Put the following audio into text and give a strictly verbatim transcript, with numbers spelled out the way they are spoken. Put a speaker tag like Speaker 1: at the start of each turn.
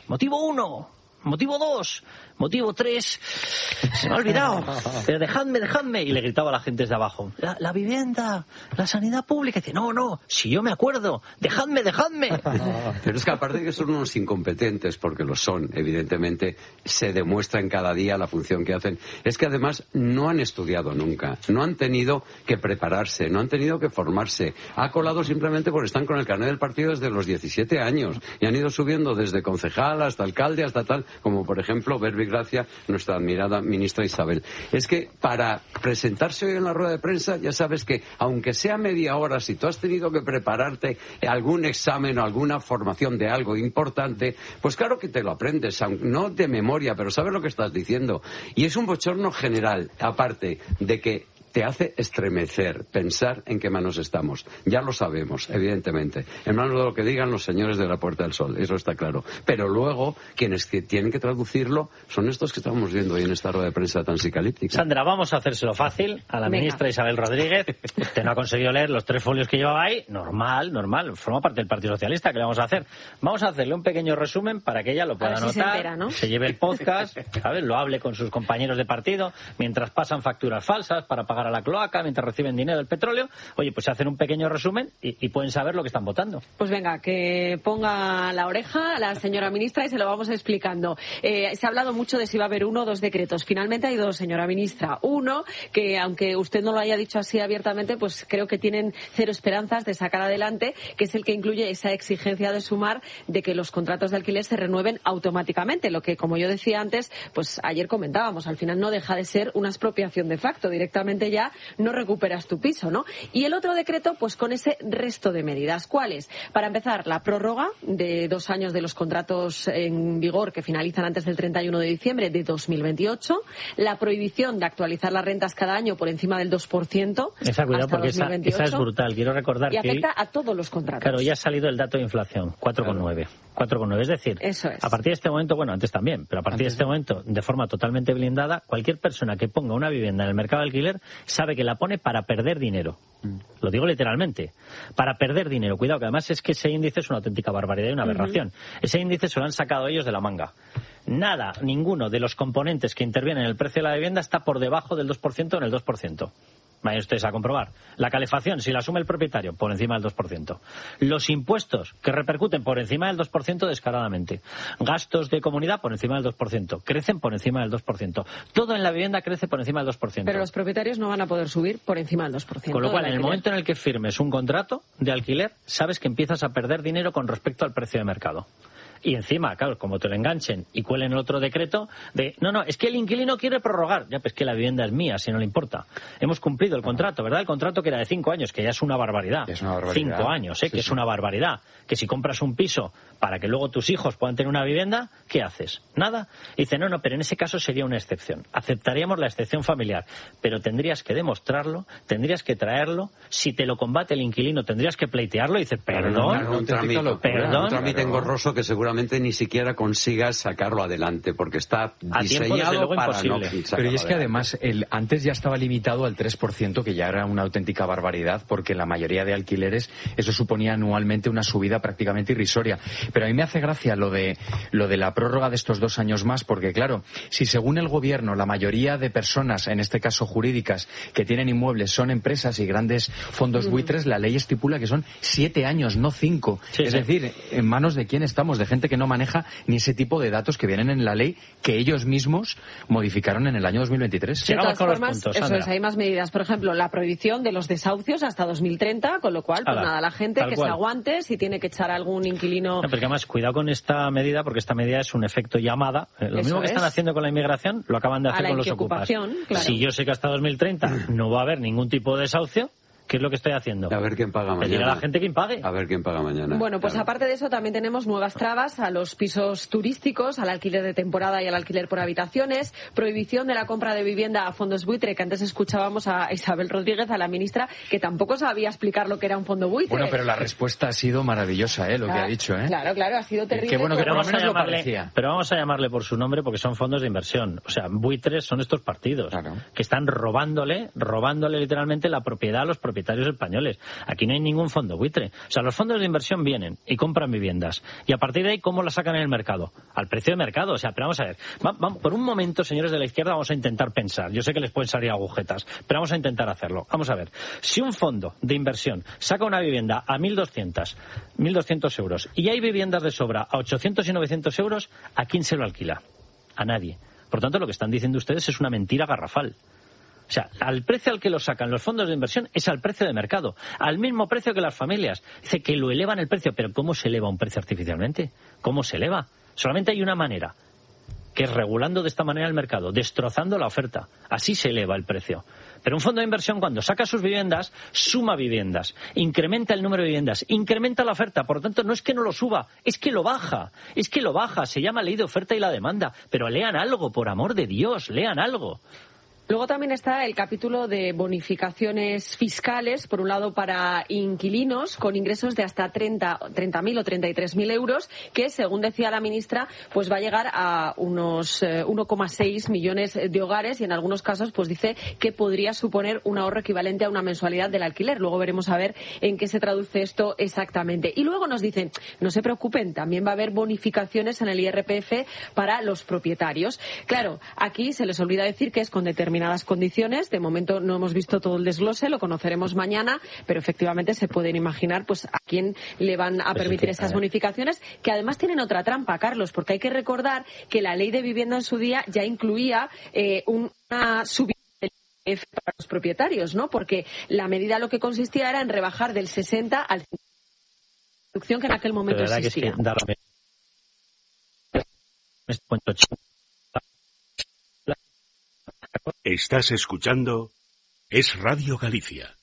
Speaker 1: Motivo uno, motivo dos, motivo tres, se me ha olvidado, pero dejadme, dejadme. Y le gritaba a la gente desde abajo, la, la vivienda, la sanidad pública. Y dice, no, no, si yo me acuerdo, dejadme, dejadme.
Speaker 2: Pero es que aparte de que son unos incompetentes, porque lo son, evidentemente, se demuestra en cada día la función que hacen, es que además no han estudiado nunca, no han tenido que prepararse, no han tenido que formarse. Ha colado simplemente porque están con el carnet del partido desde los diecisiete años y han ido subiendo desde concejal hasta alcalde hasta tal, como por ejemplo Verbi Gracia, nuestra admirada ministra Isabel. Es que para presentarse hoy en la rueda de prensa, ya sabes que aunque sea media hora, si tú has tenido que prepararte algún examen o alguna formación de algo importante, pues claro que te lo aprendes, no de memoria, pero sabes lo que estás diciendo. Y es un bochorno general, aparte de que te hace estremecer, pensar en qué manos estamos. Ya lo sabemos, evidentemente. En manos de lo que digan los señores de la Puerta del Sol, eso está claro. Pero luego, quienes tienen que traducirlo son estos que estamos viendo hoy en esta rueda de prensa tan psicalíptica.
Speaker 1: Sandra, vamos a hacérselo fácil a la Venga. ministra Isabel Rodríguez. Usted no ha conseguido leer los tres folios que llevaba ahí. Normal, normal. Forma parte del Partido Socialista. ¿Qué le vamos a hacer? Vamos a hacerle un pequeño resumen para que ella lo pueda anotar, si se, entera, ¿no? se lleve el podcast, ¿sabes? Lo hable con sus compañeros de partido, mientras pasan facturas falsas para pagar a la cloaca, mientras reciben dinero del petróleo. Oye, pues se hacen un pequeño resumen y, y pueden saber lo que están votando.
Speaker 3: Pues venga, que ponga la oreja la señora ministra y se lo vamos explicando. Eh, se ha hablado mucho de si va a haber uno o dos decretos. Finalmente hay dos, señora ministra. Uno, que aunque usted no lo haya dicho así abiertamente, pues creo que tienen cero esperanzas de sacar adelante, que es el que incluye esa exigencia de Sumar de que los contratos de alquiler se renueven automáticamente. Lo que, como yo decía antes, pues ayer comentábamos, al final no deja de ser una expropiación de facto. Directamente ya no recuperas tu piso, ¿no? Y el otro decreto, pues con ese resto de medidas. ¿Cuáles? Para empezar, la prórroga de dos años de los contratos en vigor que finalizan antes del treinta y uno de diciembre de dos mil veintiocho, la prohibición de actualizar las rentas cada año por encima del dos por ciento.
Speaker 1: Esa, cuidado, porque esa, esa es brutal. Quiero recordar
Speaker 3: y
Speaker 1: que...
Speaker 3: Y afecta a todos los contratos.
Speaker 1: Claro, ya ha salido el dato de inflación, cuatro coma nueve. cuatro coma nueve, es decir,
Speaker 3: Eso es.
Speaker 1: a partir de este momento, bueno, antes también, pero a partir antes de este momento, de forma totalmente blindada, cualquier persona que ponga una vivienda en el mercado de alquiler sabe que la pone para perder dinero. Mm. Lo digo literalmente. Para perder dinero. Cuidado, que además es que ese índice es una auténtica barbaridad y una aberración. Uh-huh. Ese índice se lo han sacado ellos de la manga. Nada, ninguno de los componentes que intervienen en el precio de la vivienda está por debajo del dos por ciento o en el dos por ciento. Vayan ustedes a comprobar. La calefacción, si la asume el propietario, por encima del dos por ciento. Los impuestos, que repercuten por encima del dos por ciento descaradamente. Gastos de comunidad, por encima del dos por ciento. Crecen por encima del dos por ciento. Todo en la vivienda crece por encima del dos por ciento.
Speaker 3: Pero los propietarios no van a poder subir por encima del dos por ciento.
Speaker 1: Con lo cual, en el momento en el que firmes un contrato de alquiler, sabes que empiezas a perder dinero con respecto al precio de mercado. Y encima, claro, como te lo enganchen y cuelen el otro decreto de, no, no, es que el inquilino quiere prorrogar. Ya, pues que la vivienda es mía, si no le importa. Hemos cumplido el contrato, ¿verdad? El contrato que era de cinco años, que ya es una barbaridad.
Speaker 4: Es una barbaridad.
Speaker 1: Cinco años, ¿eh?
Speaker 4: Sí,
Speaker 1: que
Speaker 4: sí.
Speaker 1: es una barbaridad. Que si compras un piso para que luego tus hijos puedan tener una vivienda, ¿qué haces? Nada. Y dice, no, no, pero en ese caso sería una excepción. Aceptaríamos la excepción familiar, pero tendrías que demostrarlo, tendrías que traerlo. Si te lo combate el inquilino, tendrías que pleitearlo. Y dice, perdón,
Speaker 2: no, un trámite,
Speaker 1: perdón.
Speaker 2: Un trámite engorroso que seguramente ni siquiera consigas sacarlo adelante, porque está
Speaker 1: a
Speaker 2: diseñado para
Speaker 1: imposible.
Speaker 2: no
Speaker 4: Pero y es que
Speaker 2: adelante.
Speaker 4: además, el, antes ya estaba limitado al tres por ciento, que ya era una auténtica barbaridad, porque en la mayoría de alquileres eso suponía anualmente una subida prácticamente irrisoria. Pero a mí me hace gracia lo de lo de la prórroga de estos dos años más, porque claro, si según el gobierno la mayoría de personas, en este caso jurídicas, que tienen inmuebles son empresas y grandes fondos buitres, la ley estipula que son siete años, no cinco.
Speaker 1: Sí,
Speaker 4: es
Speaker 1: sí.
Speaker 4: decir, ¿en manos de quién estamos? De gente que no maneja ni ese tipo de datos que vienen en la ley que ellos mismos modificaron en el año dos mil veintitrés.
Speaker 3: De todas
Speaker 1: con los
Speaker 3: formas,
Speaker 1: puntos,
Speaker 3: eso
Speaker 1: Sandra.
Speaker 3: es, hay más medidas. Por ejemplo, la prohibición de los desahucios hasta dos mil treinta, con lo cual, pues
Speaker 1: Ala,
Speaker 3: nada, la gente
Speaker 1: tal
Speaker 3: que
Speaker 1: cual.
Speaker 3: se aguante, si tiene que echar algún inquilino...
Speaker 1: No, porque además, cuidado con esta medida, porque esta medida es un efecto llamada. Eh, lo
Speaker 3: Eso
Speaker 1: mismo que
Speaker 3: es.
Speaker 1: están haciendo con la inmigración, lo acaban de
Speaker 3: A
Speaker 1: hacer
Speaker 3: la
Speaker 1: con los ocupas.
Speaker 3: inquiocupación, claro.
Speaker 1: Si yo sé que hasta dos mil treinta no va a haber ningún tipo de desahucio, ¿qué es lo que estoy haciendo?
Speaker 2: A ver quién paga
Speaker 1: Pedir
Speaker 2: mañana.
Speaker 1: a la gente quien pague.
Speaker 2: A ver quién paga mañana.
Speaker 3: Bueno, pues
Speaker 2: Claro.
Speaker 3: aparte de eso también tenemos nuevas trabas a los pisos turísticos, al alquiler de temporada y al alquiler por habitaciones, prohibición de la compra de vivienda a fondos buitre, que antes escuchábamos a Isabel Rodríguez, a la ministra, que tampoco sabía explicar lo que era un fondo buitre.
Speaker 4: Bueno, pero la respuesta ha sido maravillosa, ¿eh? Lo
Speaker 3: claro,
Speaker 4: que ha dicho, ¿eh?
Speaker 3: Claro, claro, ha sido terrible.
Speaker 4: Qué bueno que
Speaker 1: Pero
Speaker 4: por lo
Speaker 1: vamos, a
Speaker 4: menos lo
Speaker 1: llamarle,
Speaker 4: parecía.
Speaker 1: pero vamos a llamarle por su nombre porque son fondos de inversión. O sea, buitres son estos partidos
Speaker 4: Claro.
Speaker 1: que están robándole, robándole literalmente la propiedad a los propietarios propietarios españoles. Aquí no hay ningún fondo buitre. O sea, los fondos de inversión vienen y compran viviendas. Y a partir de ahí, ¿cómo las sacan en el mercado? Al precio de mercado. O sea, pero vamos a ver. Va, va, por un momento, señores de la izquierda, vamos a intentar pensar. Yo sé que les pueden salir agujetas, pero vamos a intentar hacerlo. Vamos a ver. Si un fondo de inversión saca una vivienda a mil doscientos euros y hay viviendas de sobra a ochocientos y novecientos euros, ¿a quién se lo alquila? A nadie. Por tanto, lo que están diciendo ustedes es una mentira garrafal. O sea, al precio al que lo sacan los fondos de inversión es al precio de mercado, al mismo precio que las familias. Dice que lo elevan el precio, pero ¿cómo se eleva un precio artificialmente? ¿Cómo se eleva? Solamente hay una manera, que es regulando de esta manera el mercado, destrozando la oferta. Así se eleva el precio. Pero un fondo de inversión, cuando saca sus viviendas, suma viviendas, incrementa el número de viviendas, incrementa la oferta. Por lo tanto, no es que no lo suba, es que lo baja. Es que lo baja. Se llama ley de oferta y la demanda. Pero lean algo, por amor de Dios, lean algo.
Speaker 3: Luego también está el capítulo de bonificaciones fiscales, por un lado para inquilinos con ingresos de hasta treinta mil o treinta y tres mil euros, que según decía la ministra, pues va a llegar a unos eh, uno coma seis millones de hogares y en algunos casos pues dice que podría suponer un ahorro equivalente a una mensualidad del alquiler. Luego veremos a ver en qué se traduce esto exactamente. Y luego nos dicen, no se preocupen, también va a haber bonificaciones en el I R P F para los propietarios. Claro, aquí se les olvida decir que es con determinación determinadas condiciones. De momento no hemos visto todo el desglose, lo conoceremos mañana, pero efectivamente se pueden imaginar pues a quién le van a permitir esas bonificaciones, que además tienen otra trampa, Carlos, porque hay que recordar que la ley de vivienda en su día ya incluía eh, una subida del I R P F para los propietarios, ¿no? Porque la medida lo que consistía era en rebajar del sesenta al cincuenta por ciento de reducción que en aquel momento existía.
Speaker 5: Estás escuchando Es Radio Galicia.